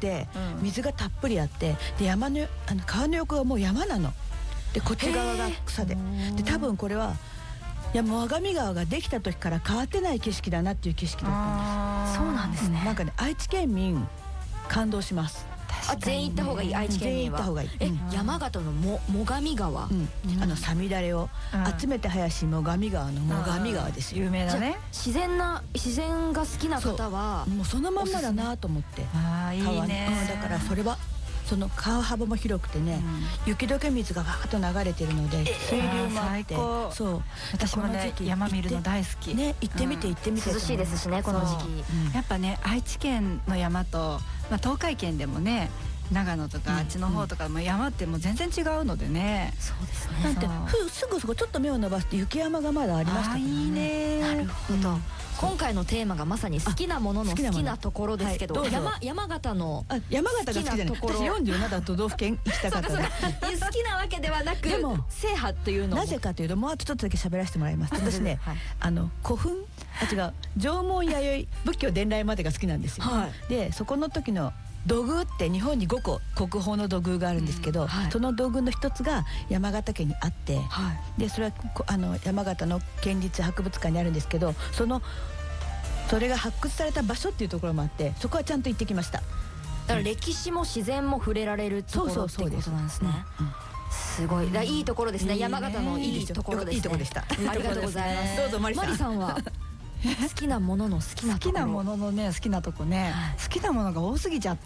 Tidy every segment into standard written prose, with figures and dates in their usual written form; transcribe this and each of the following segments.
て水がたっぷりあって、で山の川の横がもう山なので、こっち側が草で、多分これはいや最上川ができた時から変わってない景色だなっていう景色だったんです。 そうなんですね。 なんかね、愛知県民感動します。 全員行った方がいい。愛知県民は全員行った方がいい。 山形の最上川、 さみだれを集めて林最上川の最上川ですよ。 有名だね。 自然が好きな方はもうそのまんまだなと思って。 いいね。 だからそれはその川幅も広くてね、雪解け水がわーっと流れてるので、水流もあって、そう、 私もね山見るの大好きね。行ってみて涼しいですしね、この時期。 やっぱね、愛知県の山と東海県でもね、長野とかあっちの方とかも山ってもう全然違うのでね。 そうですね。 なんてすぐそこちょっと目を伸ばして雪山がまだありましたけどね。 いいね。 なるほど。今回のテーマがまさに好きなものの好きなところですけど、山形の山形が好きじゃない。私47都道府県行きたかったね。 好きなわけではなく、でも制覇というのなぜかというと、もうあとちょっとだけ喋らせてもらいます。私ね、古墳、違う、縄文弥生仏教伝来までが好きなんですよ。でそこの時の土偶って日本に5個国宝の土偶があるんですけど、その土偶の一つが山形県にあって、でそれは山形の県立博物館にあるんですけど、それが発掘された場所っていうところもあって、そこはちゃんと行ってきました。だから歴史も自然も触れられるところっていうことなんですね。すごい、いいところですね。山形のいいところですね。 いいところでした。 ありがとうございます。 どうぞマリさんは好きなものの好きなところ。 好きなもののね、好きなとこね、好きなものが多すぎちゃって、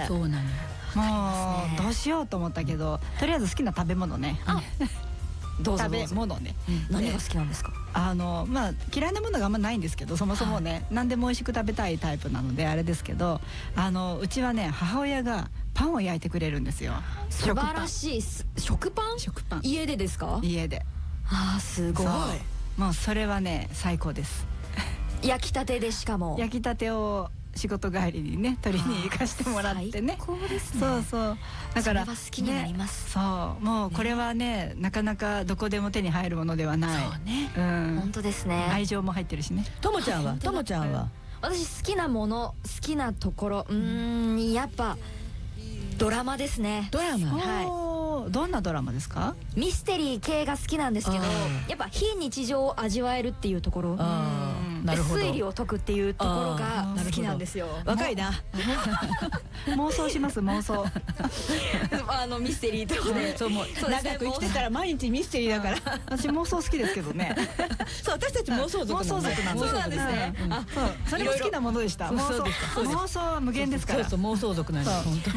そうなの。 もうどうしようと思ったけど、とりあえず好きな食べ物ね。 どうぞ。 食べ物ね。 何が好きなんですか？ 嫌いなものがあんまないんですけど、そもそもね何でも美味しく食べたいタイプなのであれですけど、うちはね母親がパンを焼いてくれるんですよ。 素晴らしい。食パン？家でですか？ 家で。 すごい。 もうそれはね最高です。 焼きたてで、しかも焼きたてを仕事帰りにね取りに行かしてもらってね。 最高ですね。 そうだからそれは好きになります。 そうもうこれはねなかなかどこでも手に入るものではない。 そうね。本当ですね。 愛情も入ってるしね。 ともちゃんは私好きなもの、好きなところ、やっぱドラマですね。 ドラマ。 どんなドラマですか？ ミステリー系が好きなんですけど、やっぱ非日常を味わえるっていうところ、推理を解くっていうところが好きなんですよ。 若いな。 妄想します。妄想。 ミステリーとかね。 そう、もう長く生きてたら毎日ミステリーだから。 私妄想好きですけどね。 そう、私たち妄想族なんです。 そうなんですね。 それも好きなものでした。妄想は無限ですから。 そう、妄想族なんです。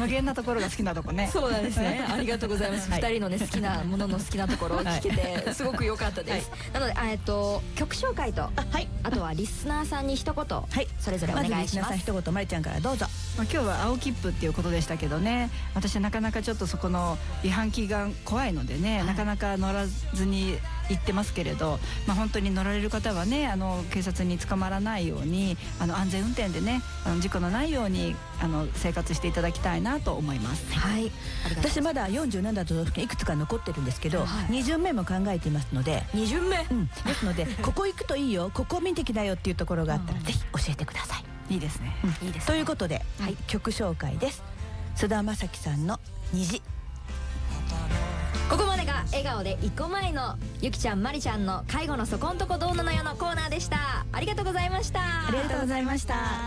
無限なところが好きなとこね。 そうなんですね。ありがとうございます。2人のね好きなものの好きなところを聞けてすごく良かったです。なので曲紹介と、あとはリスナーさんに一言それぞれお願いします。 リスナーさん一言、まりちゃんからどうぞ。 今日は青切符っていうことでしたけどね、私はなかなかちょっとそこの違反期が怖いのでね、なかなか乗らずに行ってますけれど、本当に乗られる方はね警察に捕まらないように安全運転でね事故のないように生活していただきたいなと思います。 私まだ47都道府県いくつか残ってるんですけど、2巡目も考えていますので、 2巡目ですのでここ行くといいよ、ここ見てきなよっていうところがあったらぜひ教えてください。 いいですね。 ということで曲紹介です。菅田将暉さんの虹。 ここまでが笑顔で一個前のゆきちゃんまりちゃんの介護のそこんとこどうなのよのコーナーでした。ありがとうございました。 ありがとうございました。